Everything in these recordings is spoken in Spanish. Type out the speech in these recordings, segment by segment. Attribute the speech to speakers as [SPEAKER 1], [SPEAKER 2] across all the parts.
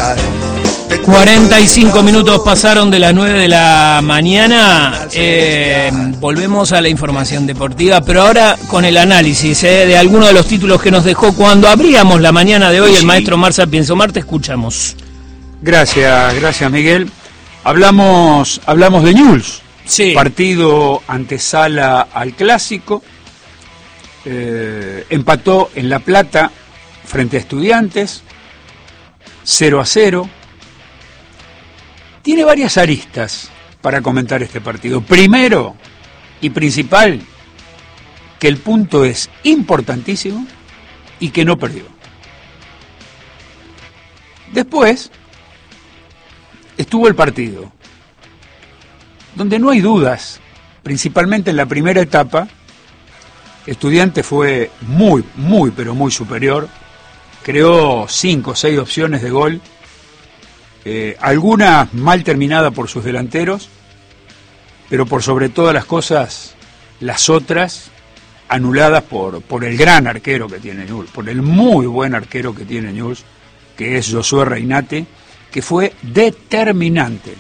[SPEAKER 1] 45 minutos pasaron de las 9 de la mañana. Volvemos a la información deportiva, pero ahora con el análisis de algunos de los títulos que nos dejó cuando abríamos la mañana de hoy el maestro Marza Pienzomar. Te escuchamos.
[SPEAKER 2] Gracias Miguel. Hablamos de Newell's.
[SPEAKER 1] Sí.
[SPEAKER 2] Partido antesala al clásico. Empató en La Plata frente a Estudiantes 0-0. Tiene varias aristas para comentar este partido. Primero y principal, que el punto es importantísimo y que no perdió. Después estuvo el partido, donde no hay dudas, principalmente en la primera etapa. Estudiantes fue pero muy superior. Creó 5 o 6 opciones de gol, algunas mal terminadas por sus delanteros, pero por sobre todas las cosas, las otras anuladas por el gran arquero que tiene Newell's, por el muy buen arquero que tiene Newell's, que es Josué Reinate, que fue determinante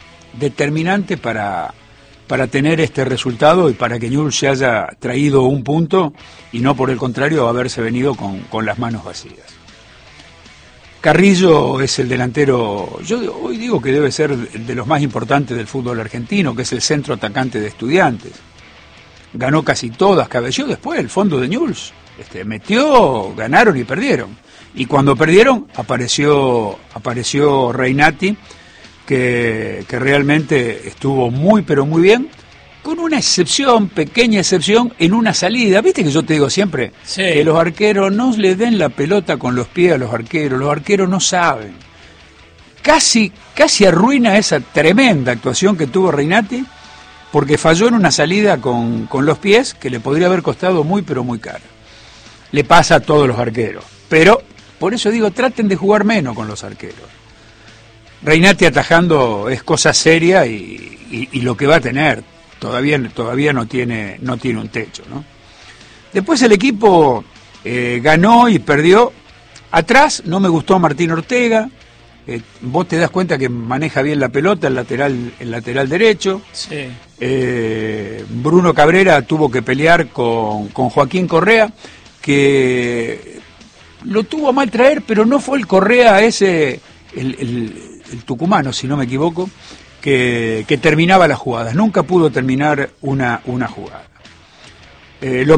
[SPEAKER 2] para tener este resultado y para que Newell's se haya traído un punto y no por el contrario haberse venido con las manos vacías. Carrillo es el delantero, yo hoy digo que debe ser de los más importantes del fútbol argentino, que es el centro atacante de Estudiantes. Ganó casi todas, cabeceó después el fondo de Newell's, metió, ganaron y perdieron. Y cuando perdieron apareció Reinati, que realmente estuvo muy pero muy bien, con una excepción, pequeña excepción, en una salida. ¿Viste que yo te digo siempre?
[SPEAKER 1] Sí.
[SPEAKER 2] Que los arqueros no le den la pelota con los pies a los arqueros no saben. Casi arruina esa tremenda actuación que tuvo Reinati, porque falló en una salida con los pies que le podría haber costado muy pero muy caro. Le pasa a todos los arqueros, pero por eso digo, traten de jugar menos con los arqueros. Reinati atajando es cosa seria y lo que va a tener todavía no tiene un techo, ¿no? Después el equipo ganó y perdió. Atrás no me gustó Martín Ortega. Vos te das cuenta que maneja bien la pelota, el lateral derecho.
[SPEAKER 1] Sí.
[SPEAKER 2] Bruno Cabrera tuvo que pelear con Joaquín Correa, que lo tuvo a mal traer, pero no fue el Correa ese, el tucumano, si no me equivoco, que terminaba las jugadas. Nunca pudo terminar una jugada.